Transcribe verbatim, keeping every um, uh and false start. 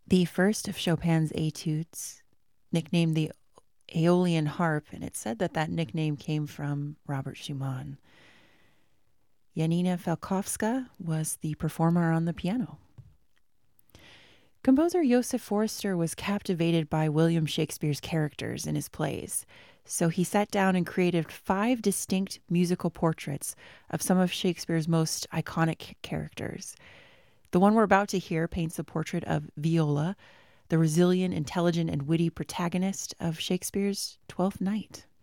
The first of Chopin's etudes, nicknamed the Aeolian harp, and it's said that that nickname came from Robert Schumann. Janina Falkowska was the performer on the piano. Composer Joseph Forster was captivated by William Shakespeare's characters in his plays, so he sat down and created five distinct musical portraits of some of Shakespeare's most iconic characters. The one we're about to hear paints a portrait of Viola, the resilient, intelligent, and witty protagonist of Shakespeare's Twelfth Night.